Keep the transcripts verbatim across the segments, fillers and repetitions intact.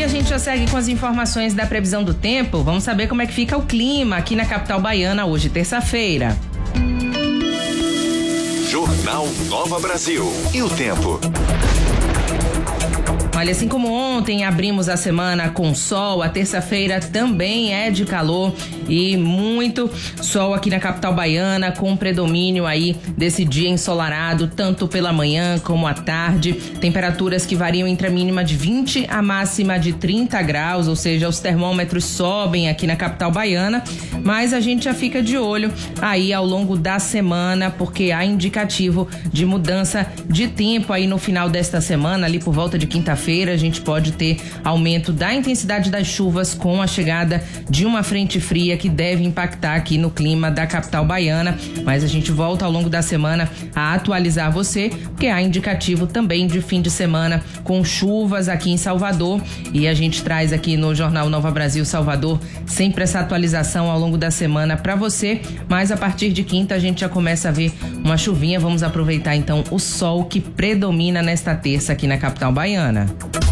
gente já segue com as informações da previsão do tempo. Vamos saber como é que fica o clima aqui na capital baiana hoje, terça-feira. Jornal Nova Brasil. E o tempo? Olha, assim como ontem abrimos a semana com sol, a terça-feira também é de calor e muito sol aqui na capital baiana, com predomínio aí desse dia ensolarado, tanto pela manhã como à tarde. Temperaturas que variam entre a mínima de vinte a máxima de trinta graus, ou seja, os termômetros sobem aqui na capital baiana, mas a gente já fica de olho aí ao longo da semana, porque há indicativo de mudança de tempo aí no final desta semana, ali por volta de quinta-feira. A gente pode ter aumento da intensidade das chuvas com a chegada de uma frente fria que deve impactar aqui no clima da capital baiana, mas a gente volta ao longo da semana a atualizar você, porque há indicativo também de fim de semana com chuvas aqui em Salvador, e a gente traz aqui no Jornal Nova Brasil Salvador sempre essa atualização ao longo da semana para você, mas a partir de quinta a gente já começa a ver uma chuvinha. Vamos aproveitar então o sol que predomina nesta terça aqui na capital baiana.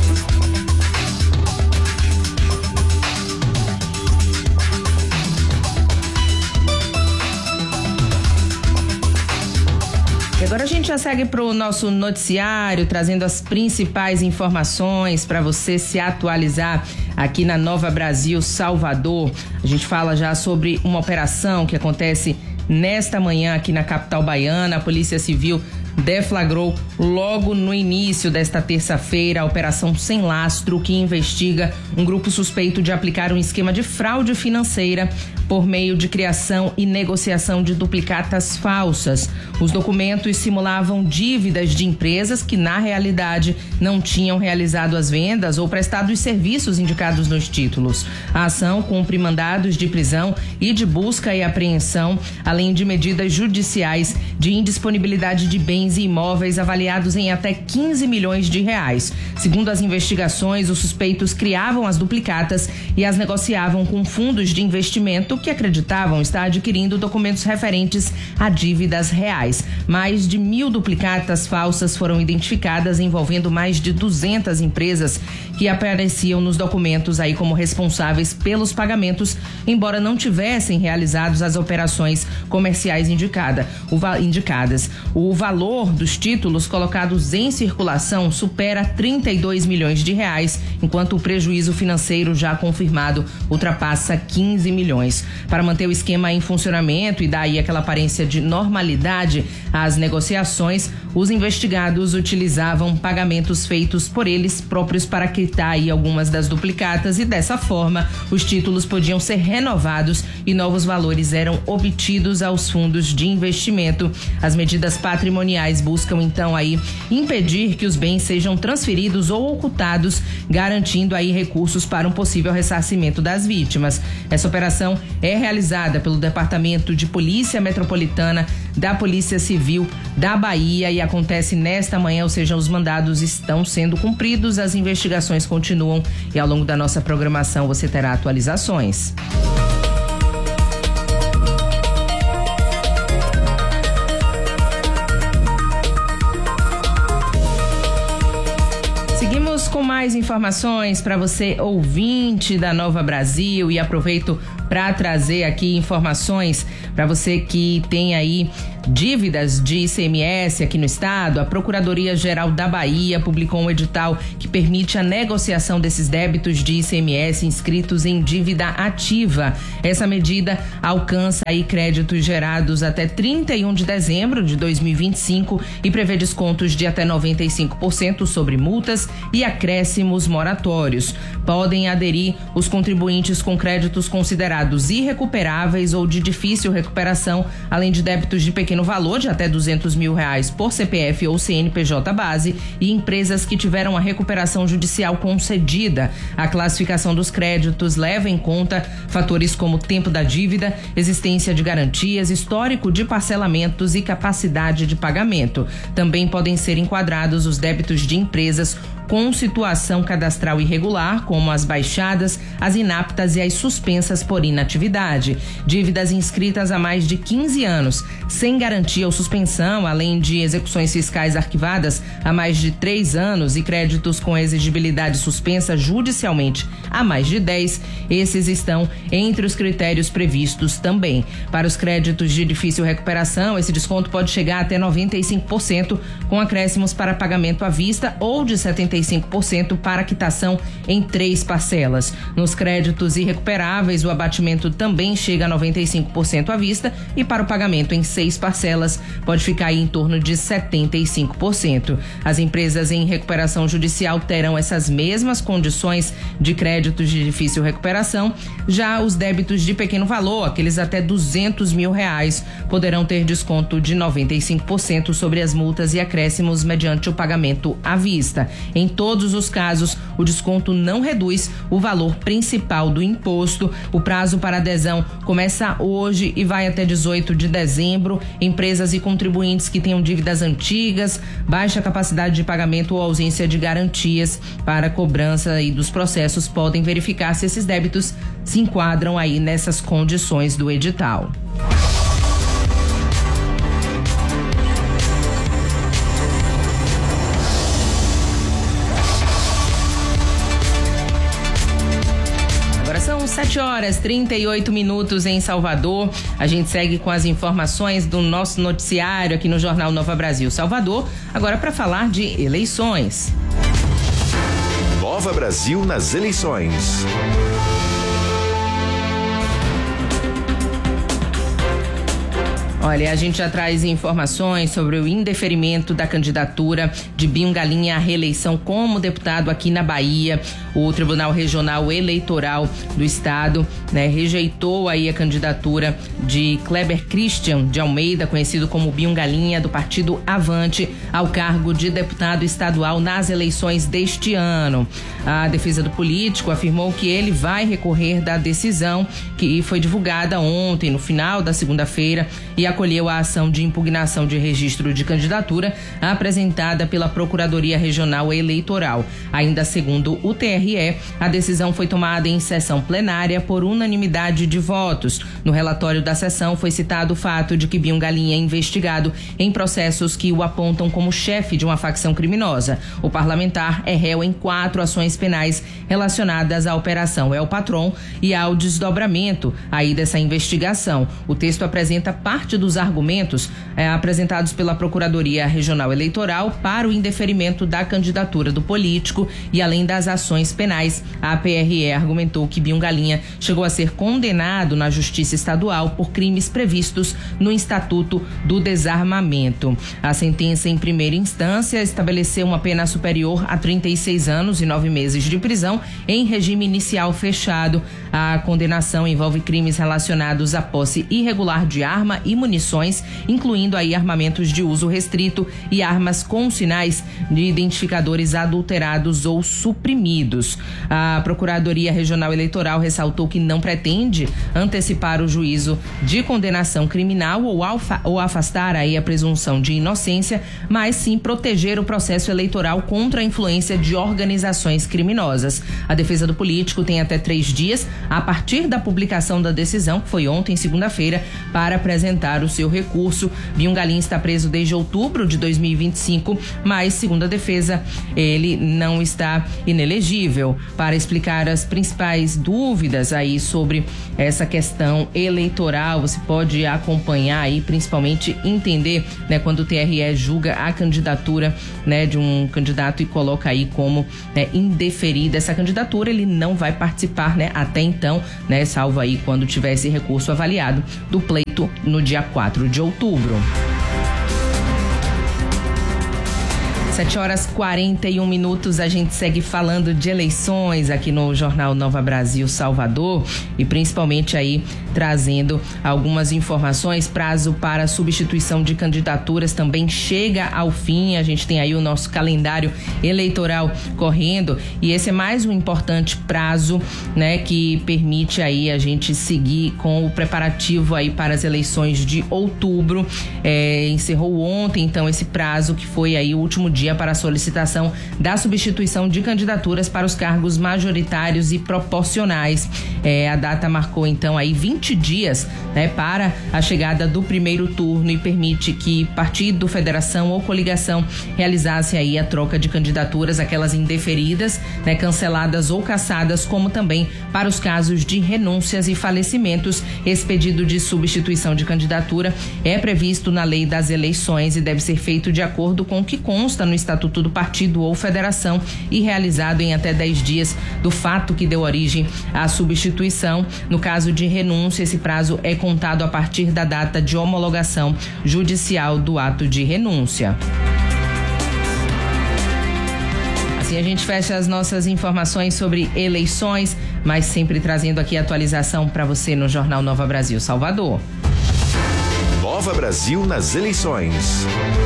E agora a gente já segue para o nosso noticiário, trazendo as principais informações para você se atualizar aqui na Nova Brasil Salvador. A gente fala já sobre uma operação que acontece nesta manhã aqui na capital baiana. A Polícia Civil deflagrou logo no início desta terça-feira a Operação Sem Lastro, que investiga um grupo suspeito de aplicar um esquema de fraude financeira por meio de criação e negociação de duplicatas falsas. Os documentos simulavam dívidas de empresas que, na realidade, não tinham realizado as vendas ou prestado os serviços indicados nos títulos. A ação cumpre mandados de prisão e de busca e apreensão, além de medidas judiciais de indisponibilidade de bens e imóveis avaliados em até quinze milhões de reais. Segundo as investigações, os suspeitos criavam as duplicatas e as negociavam com fundos de investimento que acreditavam estar adquirindo documentos referentes a dívidas reais. Mais de mil duplicatas falsas foram identificadas, envolvendo mais de duzentas empresas que apareciam nos documentos aí como responsáveis pelos pagamentos, embora não tivessem realizados as operações comerciais indicada, o, indicadas. O valor dos títulos colocados em circulação supera trinta e dois milhões de reais, enquanto o prejuízo financeiro já confirmado ultrapassa quinze milhões. Para manter o esquema em funcionamento e dar aí aquela aparência de normalidade às negociações, os investigados utilizavam pagamentos feitos por eles próprios para quitar aí algumas das duplicatas, e dessa forma os títulos podiam ser renovados e novos valores eram obtidos aos fundos de investimento. As medidas patrimoniais buscam então aí impedir que os bens sejam transferidos ou ocultados, garantindo aí recursos para um possível ressarcimento das vítimas. Essa operação é realizada pelo Departamento de Polícia Metropolitana da Polícia Civil da Bahia e acontece nesta manhã, ou seja, os mandados estão sendo cumpridos, as investigações continuam e ao longo da nossa programação você terá atualizações. Seguimos com mais informações para você, ouvinte da Nova Brasil, e aproveito para trazer aqui informações para você que tem aí dívidas de I C M S aqui no estado. A Procuradoria-Geral da Bahia publicou um edital que permite a negociação desses débitos de I C M S inscritos em dívida ativa. Essa medida alcança aí créditos gerados até trinta e um de dezembro de dois mil e vinte e cinco e prevê descontos de até noventa e cinco por cento sobre multas e acréscimos moratórios. Podem aderir os contribuintes com créditos considerados irrecuperáveis ou de difícil recuperação, além de débitos de pequeno valor de até duzentos mil reais por C P F ou C N P J base e empresas que tiveram a recuperação judicial concedida. A classificação dos créditos leva em conta fatores como tempo da dívida, existência de garantias, histórico de parcelamentos e capacidade de pagamento. Também podem ser enquadrados os débitos de empresas com situação cadastral irregular, como as baixadas, as inaptas e as suspensas por inatividade. Dívidas inscritas há mais de quinze anos, sem garantia ou suspensão, além de execuções fiscais arquivadas há mais de três anos e créditos com exigibilidade suspensa judicialmente há mais de dez, esses estão entre os critérios previstos também. Para os créditos de difícil recuperação, esse desconto pode chegar até noventa e cinco por cento, com acréscimos para pagamento à vista ou de setenta e cinco por cento para quitação em três parcelas. Nos créditos irrecuperáveis, o abatimento também chega a noventa e cinco por cento à vista e para o pagamento em seis parcelas pode ficar aí em torno de setenta e cinco por cento. As empresas em recuperação judicial terão essas mesmas condições de créditos de difícil recuperação. Já os débitos de pequeno valor, aqueles até duzentos mil reais, poderão ter desconto de noventa e cinco por cento sobre as multas e acréscimos mediante o pagamento à vista. Em todos os casos, o desconto não reduz o valor principal do imposto. O prazo para adesão começa hoje e vai até dezoito de dezembro. Empresas e contribuintes que tenham dívidas antigas, baixa capacidade de pagamento ou ausência de garantias para cobrança e dos processos podem verificar se esses débitos se enquadram aí nessas condições do edital. São sete horas e trinta e oito minutos em Salvador. A gente segue com as informações do nosso noticiário aqui no Jornal Nova Brasil Salvador, agora para falar de eleições. Nova Brasil nas eleições. Olha, a gente já traz informações sobre o indeferimento da candidatura de Binho Galinha à reeleição como deputado aqui na Bahia. O Tribunal Regional Eleitoral do Estado, né, rejeitou aí a candidatura de Kleber Christian de Almeida, conhecido como Binho Galinha, do partido Avante, ao cargo de deputado estadual nas eleições deste ano. A defesa do político afirmou que ele vai recorrer da decisão que foi divulgada ontem, no final da segunda-feira, e acolheu a ação de impugnação de registro de candidatura apresentada pela Procuradoria Regional Eleitoral. Ainda segundo o T R E, a decisão foi tomada em sessão plenária por unanimidade de votos. No relatório da sessão foi citado o fato de que Binho Galinha é investigado em processos que o apontam como chefe de uma facção criminosa. O parlamentar é réu em quatro ações penais relacionadas à Operação El Patrón e ao desdobramento aí dessa investigação. O texto apresenta parte dos argumentos é, apresentados pela Procuradoria Regional Eleitoral para o indeferimento da candidatura do político e além das ações penais, a P R E argumentou que Binho Galinha chegou a ser condenado na Justiça Estadual por crimes previstos no Estatuto do Desarmamento. A sentença em primeira instância estabeleceu uma pena superior a trinta e seis anos e nove meses de prisão em regime inicial fechado. A condenação envolve crimes relacionados à posse irregular de arma e munições, incluindo aí armamentos de uso restrito e armas com sinais de identificadores adulterados ou suprimidos. A Procuradoria Regional Eleitoral ressaltou que não pretende antecipar o juízo de condenação criminal ou, alfa, ou afastar aí a presunção de inocência, mas sim proteger o processo eleitoral contra a influência de organizações criminosas. A defesa do político tem até três dias, a partir da publicação da decisão, que foi ontem, segunda-feira, para apresentar o seu recurso. Binho Galinha está preso desde outubro de dois mil e vinte e cinco, mas, segundo a defesa, ele não está inelegível. Para explicar as principais dúvidas aí sobre essa questão eleitoral, você pode acompanhar aí, principalmente entender, né, quando o T R E julga a candidatura, né, de um candidato e coloca aí como, né, indeferida essa candidatura, ele não vai participar, né, até então, né, salvo aí quando tiver esse recurso avaliado do pleito no dia quatro de outubro. sete horas e quarenta e um minutos, a gente segue falando de eleições aqui no Jornal Nova Brasil Salvador e principalmente aí trazendo algumas informações. Prazo para substituição de candidaturas também chega ao fim. A gente tem aí o nosso calendário eleitoral correndo e esse é mais um importante prazo, né, que permite aí a gente seguir com o preparativo aí para as eleições de outubro. É, encerrou ontem, então, esse prazo que foi aí o último dia dia para a solicitação da substituição de candidaturas para os cargos majoritários e proporcionais. É, a data marcou então aí vinte dias, né, para a chegada do primeiro turno e permite que partido, federação ou coligação realizasse aí a troca de candidaturas, aquelas indeferidas, né, canceladas ou cassadas, como também para os casos de renúncias e falecimentos. Esse pedido de substituição de candidatura é previsto na lei das eleições e deve ser feito de acordo com o que consta no estatuto do partido ou federação e realizado em até dez dias do fato que deu origem à substituição. No caso de renúncia, esse prazo é contado a partir da data de homologação judicial do ato de renúncia. Assim a gente fecha as nossas informações sobre eleições, mas sempre trazendo aqui atualização para você no Jornal Nova Brasil Salvador. Nova Brasil nas eleições.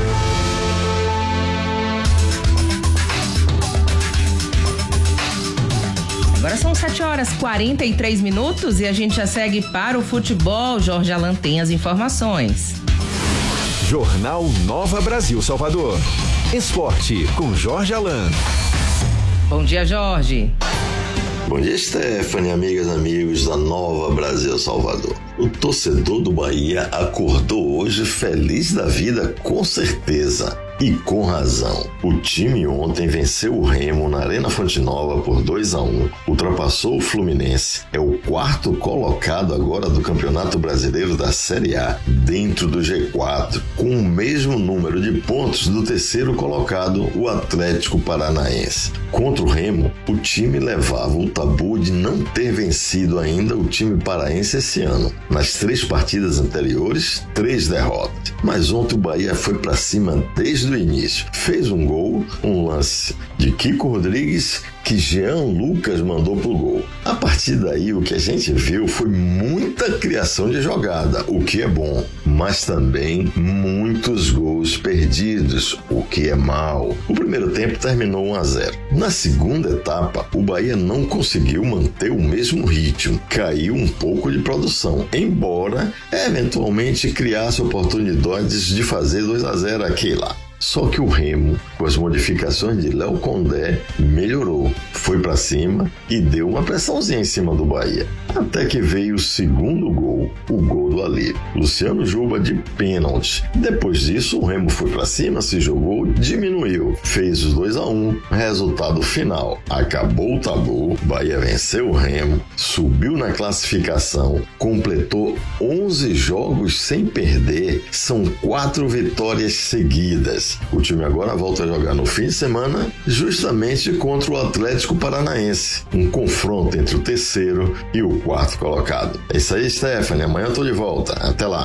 Agora são sete horas e quarenta e três minutos e a gente já segue para o futebol. Jorge Alan tem as informações. Jornal Nova Brasil Salvador. Esporte com Jorge Alan. Bom dia, Jorge. Bom dia, Stephanie, amigas e amigos da Nova Brasil Salvador. O torcedor do Bahia acordou hoje feliz da vida, com certeza. E com razão. O time ontem venceu o Remo na Arena Fonte Nova por dois a um, ultrapassou o Fluminense, é o quarto colocado agora do Campeonato Brasileiro da Série A, dentro do G quatro, com o mesmo número de pontos do terceiro colocado, o Atlético Paranaense. Contra o Remo, o time levava o tabu de não ter vencido ainda o time paraense esse ano. Nas três partidas anteriores, três derrotas. Mas ontem o Bahia foi para cima desde do início. Fez um gol, um lance de Kiko Rodrigues que Jean Lucas mandou pro gol. A partir daí, o que a gente viu foi muita criação de jogada, o que é bom, mas também muitos gols perdidos, o que é mal. O primeiro tempo terminou um a zero. Na segunda etapa, o Bahia não conseguiu manter o mesmo ritmo, caiu um pouco de produção, embora eventualmente criasse oportunidades de fazer dois a zero aqui e lá. Só que o Remo, com as modificações de Léo Condé, melhorou, foi para cima e deu uma pressãozinha em cima do Bahia. Até que veio o segundo gol, o gol do alívio. Luciano Juba de pênalti. Depois disso, o Remo foi para cima, se jogou, diminuiu, fez os dois a um. Resultado final: acabou o tabu, Bahia venceu o Remo, subiu na classificação, completou onze jogos sem perder, são quatro vitórias seguidas. O time agora volta a jogar no fim de semana, justamente contra o Atlético Paranaense, um confronto entre o terceiro e o quarto colocado. É isso aí, Stephanie. Amanhã eu tô de volta. Até lá.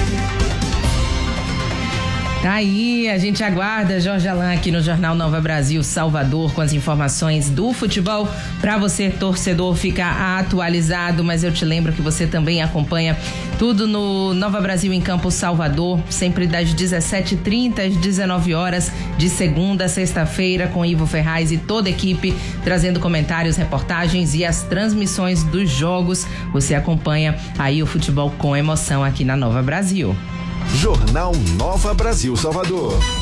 Tá aí, a gente aguarda Jorge Alan aqui no Jornal Nova Brasil Salvador com as informações do futebol para você, torcedor, ficar atualizado, mas eu te lembro que você também acompanha tudo no Nova Brasil em Campo Salvador, sempre das dezessete e trinta às dezenove horas, de segunda a sexta-feira, com Ivo Ferraz e toda a equipe, trazendo comentários, reportagens e as transmissões dos jogos. Você acompanha aí o futebol com emoção aqui na Nova Brasil. Jornal Nova Brasil Salvador.